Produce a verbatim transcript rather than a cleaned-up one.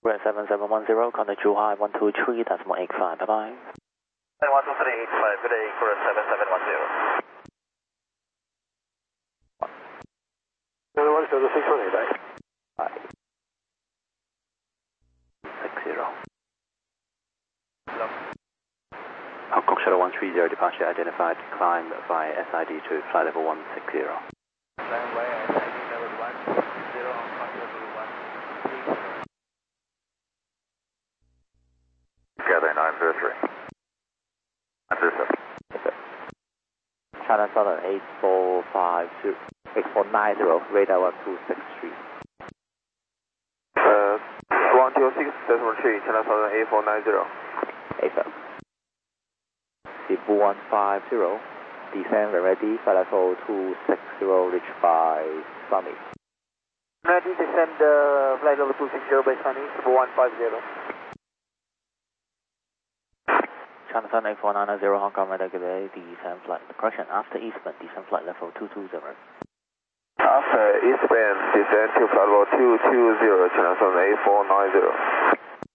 We're at seven seven one zero, contact Zhuhai one two three, decimal eight five, bye bye. one two three eight five, good day, Korea seven seven one zero. seven one zero six one eight, bye. Bye. six zero. Hello. Hong Kong Shuttle one three zero, departure identified, climb via S I D to flight level one six zero. Climb via S I D level one six zero, Hong Kong level one three zero. Gather nine zero three. nine zero seven. China Southern eight four five zero, eight four nine zero, radar one two six three. Uh, one two six decimal three, China Southern eight four nine zero. eight seven. Cebu one five zero, descend when ready, flight level two six zero, reach by Sunny. Ready, descend uh, flight level two six zero by Sunny, Cebu one five zero. China Southern eight four nine zero, Hong Kong radar, good day, descend flight, correction, after eastbound, descend flight level two two zero. After eastbound, descend to flight level two two zero, China Southern eight four nine zero.